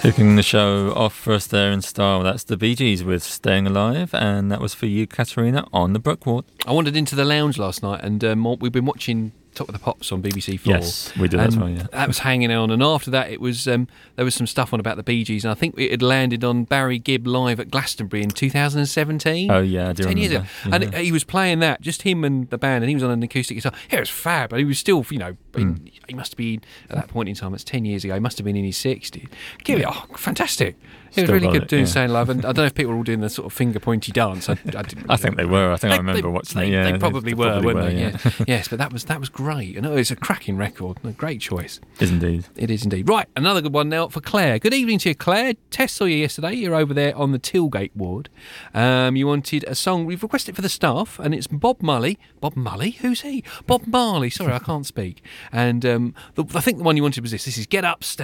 Kicking the show off for us there in style, that's the Bee Gees with Staying Alive, and that was for you, Katerina, on the Brookward. I wandered into the lounge last night, and we've been watching Top of the Pops on BBC 4. Yes, we did as well, yeah. That was hanging on, and after that it was there was some stuff on about the Bee Gees, and I think it had landed on Barry Gibb live at Glastonbury in 2017. Oh yeah, I do 10 years ago. remember. Yeah. And he was playing that, just him and the band, and he was on an acoustic guitar. It was fab, but he was still, he must be, at that point in time, it's 10 years ago, he must have been in his 60s. Fantastic. It was Still really got good it, doing yeah. Staying Alive, and I don't know if people were all doing the sort of finger pointy dance. I think they were. I think I remember watching it. Yeah, they probably were, weren't they? Yeah. Yes, but that was great. And it's a cracking record. A great choice. Is indeed. It is indeed. Right, another good one now for Claire. Good evening to you, Claire. Tess saw you yesterday. You're over there on the Tilgate ward. You wanted a song. We've requested it for the staff, and it's Bob Marley. Bob Marley? Who's he? Bob Marley. Sorry, I can't speak. And I think the one you wanted was this. This is Get Up, Stand